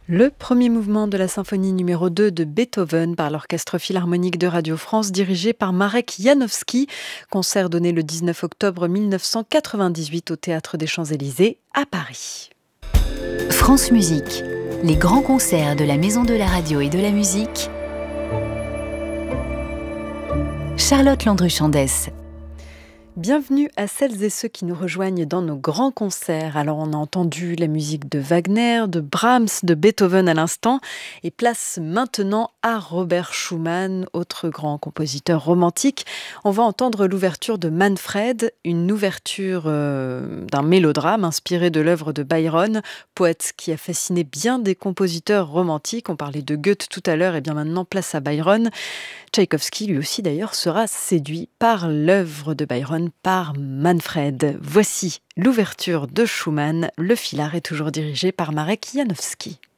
Le premier mouvement de la symphonie numéro 2 de Beethoven par l'Orchestre philharmonique de Radio France dirigé par Marek Janowski, concert donné le 19 octobre 1998 au Théâtre des Champs-Élysées à Paris. France Musique, les grands concerts de la Maison de la Radio et de la Musique. Charlotte Landru-Chandès. Bienvenue à celles et ceux qui nous rejoignent dans nos grands concerts. Alors on a entendu la musique de Wagner, de Brahms, de Beethoven à l'instant et place maintenant à Robert Schumann, autre grand compositeur romantique. On va entendre l'ouverture de Manfred, une ouverture d'un mélodrame inspiré de l'œuvre de Byron, poète qui a fasciné bien des compositeurs romantiques. On parlait de Goethe tout à l'heure et bien maintenant place à Byron. Tchaïkovski, lui aussi d'ailleurs, sera séduit par l'œuvre de Byron, par Manfred. Voici l'ouverture de Schumann. Le filard est toujours dirigé par Marek Janowski.